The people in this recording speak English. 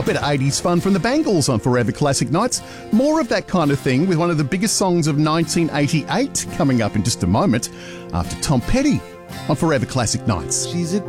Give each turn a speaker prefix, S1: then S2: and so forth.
S1: A bit of 80s fun from the Bangles on Forever Classic Nights. More of that kind of thing with one of the biggest songs of 1988 coming up in just a moment after Tom Petty on Forever Classic Nights.
S2: She's a